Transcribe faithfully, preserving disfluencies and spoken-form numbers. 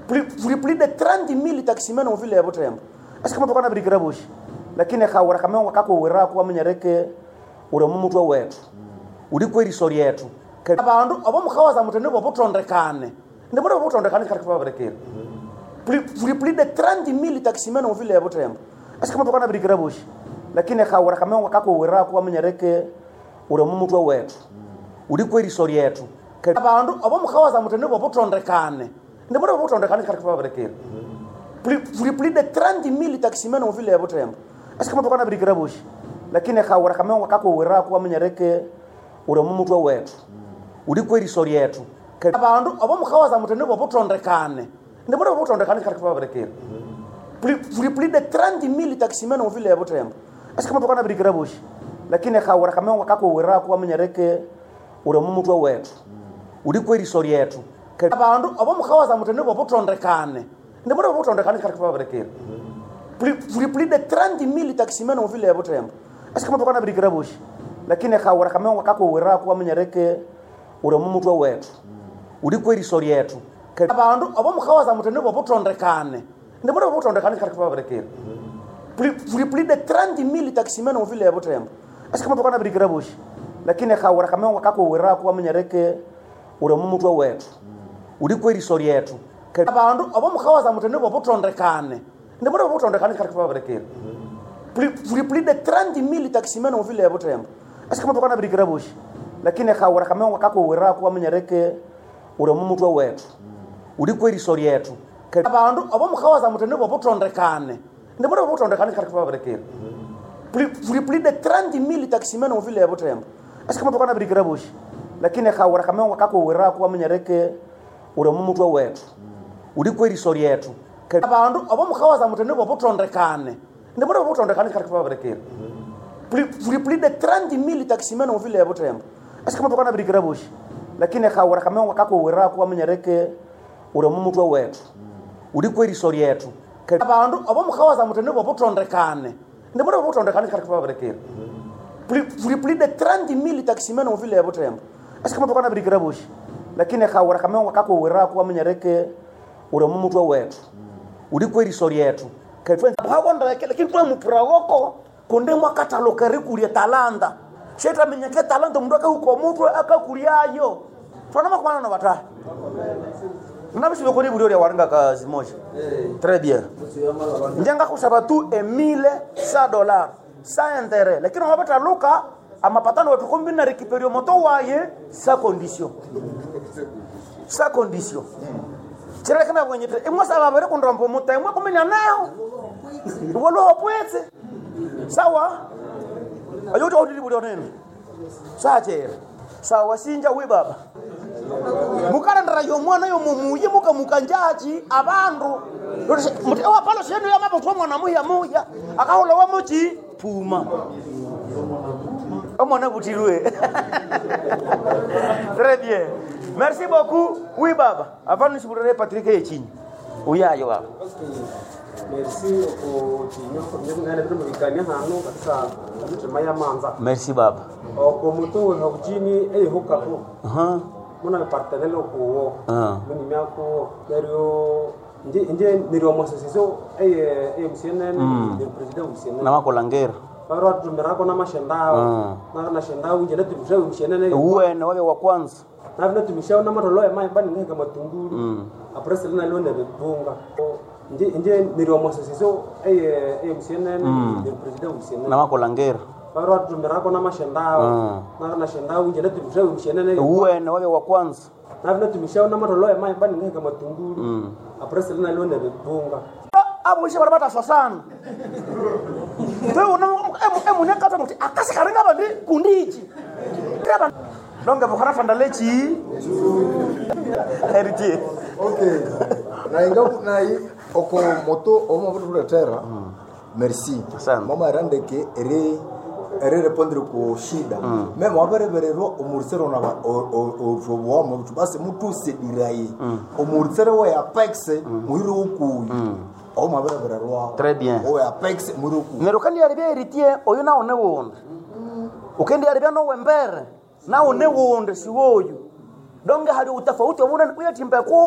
plus, plus de trente mille taximens vile ya Butembo. Est-ce que mtu kana birikira bushi lakini khawara kama wakako wera kwa mnyareke ure mumutwa wetu uriko irisori yetu abantu abo mukhawaza mutende bo botondekane ndimure bo botondekane kari kwa barekera plus, plus de trente mille taximens vile ya Butembo. Est-ce que mtu kana birikira bushi lakini khawara kama wakako wera kwa mnyareke ure mumutwa wetu uriko irisori yetu abantu abo mukhawaza mutende bo botondekane ndimure bo botondekane kari kwa barekera plus, plus de trente mille taximens vile ya Butembo. Est-ce que mtu kana birikira bushi lakini khawara kama wakako wera kwa mnyareke ure mumutwa wetu uriko irisori yetu abantu abo mukhawaza mutende bo botondekane ndimure bo botondekane kari kwa barekera plus, plus de trente mille taximens vile ya Butembo. Est-ce que mtu kana birikira bushi lakini khawara kama wakako wera kwa mnyareke ure mumutwa wetu uriko irisori yetu abantu abo mukhawaza mutende bo botondekane ndimure bo botondekane kari kwa barekera plus, plus de trente mille taximens vile ya Butembo. Est-ce que mtu kana birikira bushi lakini khawara kama wakako wera kwa mnyareke ure mumutwa wetu uriko irisori yetu abantu abo mukhawaza mutende bo botondekane ndimure bo botondekane kari kwa barekera plus, plus de trente mille taximens vile ya Butembo. Est-ce que mtu kana birikira bushi lakini khawara kama wakako wera kwa mnyareke ure mumutwa wetu uriko irisori yetu abantu abo mukhawaza mutende bo botondekane ndimure bo botondekane kari kwa barekera plus, plus de trente mille taximens vile ya Butembo. Est-ce que mtu kana birikira bushi lakini khawara kama wakako wera kwa mnyareke ure mumutwa wetu uriko irisori yetu abantu abo mukhawaza mutende bo botondekane ndimure bo botondekane kari kwa barekera plus, plus de trente mille taximens vile ya Butembo. Est-ce que mtu kana birikira bushi lakini khawara kama wakako wera kwa mnyareke ure mumutwa wetu uriko irisori yetu abantu abo mukhawaza mutende bo botondekane ndimure bo botondekane kari kwa barekera plus, plus de trente mille taximens vile ya Butembo. Est-ce que mtu kana birikira bushi lakini khawara kama wakako wera kwa mnyareke ure mumutwa wetu uriko irisori yetu abantu abo mukhawaza mutende bo botondekane ndimure bo botondekane kari kwa barekera plus, plus de trente mille taximens vile ya Butembo. Est-ce que mtu kana birikira bushi lakini khawara kama wakako wera kwa mnyareke ure mumutwa wetu uriko irisori yetu hakonda lakini kwa muprawoko konde mwakataloka kulia talanda sheta menyeke talanda mndoka huko mutwe akakuliayo twana makwana na bata nabisho kuri buri ya waranga kazi moja très bien njanga kusaba tu mille cent dollars sans intérêt lakini wabata luka amapatano watu kombi na récupérer moto waye sa condition sa condition tira kana kwenye imwa saba bare kundrampo moto imwa kumenya nayo walo hopwetse sawa ayo to ndiri buri onene sache sawa sinja we baba mukarandara yo mwana yo mumuye muka mukanjaji abantu mutewa palo shendo ya mapo mwana muya muya akahola wa muji puma omona butirwe très bien merci beaucoup oui baba avant nous subirez Patrick Echini uyayo baba merci au tinyo ko ngana bitu bikanya hano kabisa kabisa maya manza merci baba ko muto wa kujini eh hokapo aha muna partenaire ko ah muni myako dario nje nje niro mosesizo eh eh msienen del president msienen na mako langera baro tumerako na mashendao na na shendao nje letu mshawi msienen uwe na wale wa kwanza na vile tumeshaona na matolo ya mai bani ngeka matunguru apresa lina lone bepunga nje nje niro mosesizo eh eh msienen del president msienen na mako langera baro tumerako na mashendao na na shendao nje letu mshawi msienen uwe na wale wa kwanza na vile tumeshaona na matolo ya mai bani ngeka matunguru apresa lina lone bepunga abo ishe barabata sasana to una emu ne kata muti akasi karenga bandi kundiji ndaba longa bukara fandalechi heritier okay na inga na yi oko moto omo vutu terra merci mama randeke ere ere répondre ko shida même abere berero umursero na o o mo basi mutu se dirai umursero wa apex muiro ukuyi o mabere berero très bien o apex muiro ukuyi ngero kandi ari be heritier oyo na one wonde ukendi ari bano wembere na one wonde si woyu donge hali utafauti wona uyatimba ko